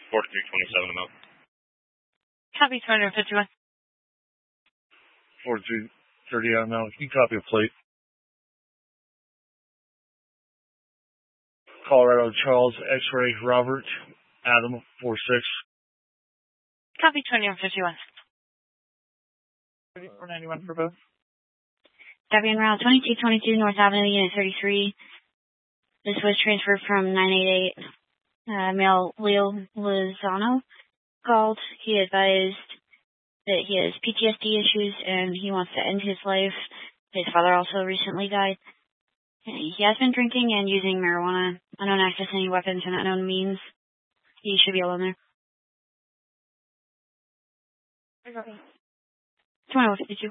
4327 amount. Copy 251. 4330 amount. Can you copy a plate? Colorado Charles X-ray Robert Adam 46. Copy 2151. 3491 for both. Copy en route 2222 North Avenue, Unit 33. This was transferred from 988. Male Leo Lozano called. He advised that he has PTSD issues and he wants to end his life. His father also recently died. He has been drinking and using marijuana. Unknown access to any weapons and unknown means. He should be alone there. 2152.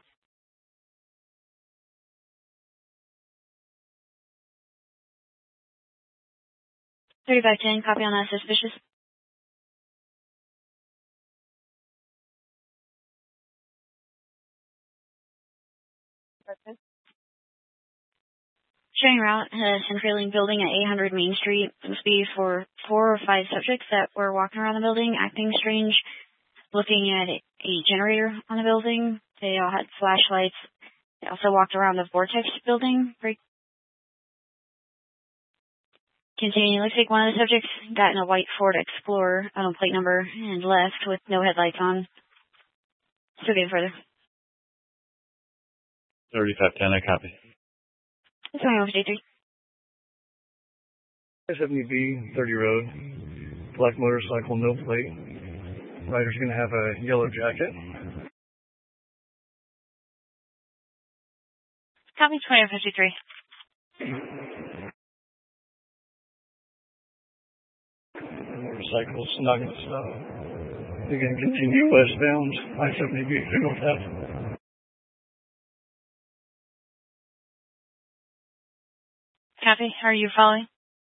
3510, copy on that, suspicious. Showing route, Centraling building at 800 Main Street. Must be for 4 or 5 subjects that were walking around the building, acting strange, looking at a generator on the building. They all had flashlights. They also walked around the Vortex building. Continuing, looks like one of the subjects got in a white Ford Explorer, plate number, and left with no headlights on. Still getting further. 3510, I copy. It's only over J3. 70B, 30 Road. Black motorcycle, no plate. Rider's going to have a yellow jacket. Copy 2053. Motorcycle snug and stuff. You're going to continue westbound. I-70B, North Ave. Copy. Are you following?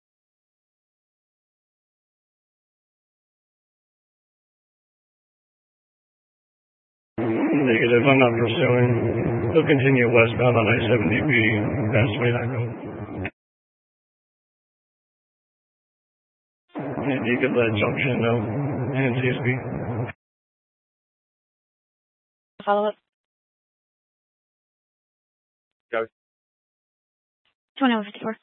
Negative, I'm not pursuing. He'll continue westbound on I-70B, past 29 Road. And you get that junction, and CSB. Follow up. Copy. 2154.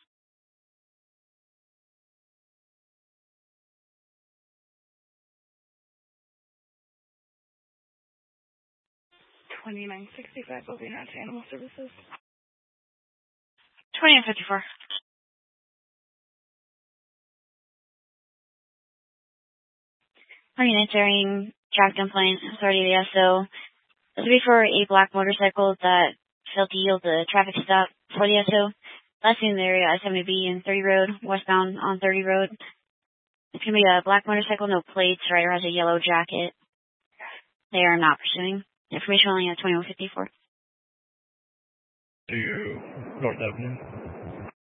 2965 will be not to Animal Services. 2054. Our unit during track complaint authority of the SO. This will be for a black motorcycle that failed to yield the traffic stop for the SO. Last seen in the area I-70B and 30 Road, westbound on 30 Road. It's going to be a black motorcycle, no plates. Rider has a yellow jacket. They are not pursuing. Information only at 2154. To North Avenue.